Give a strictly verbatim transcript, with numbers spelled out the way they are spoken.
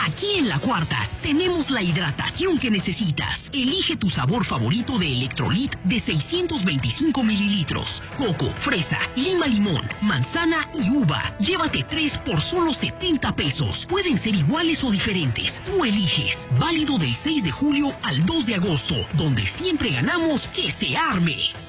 Aquí en La Cuarta tenemos la hidratación que necesitas. Elige tu sabor favorito de Electrolit de seiscientos veinticinco mililitros. Coco, fresa, lima limón, manzana y uva. Llévate tres por solo setenta pesos. Pueden ser iguales o diferentes. Tú eliges. Válido del seis de julio al dos de agosto, donde siempre ganamos que se arme.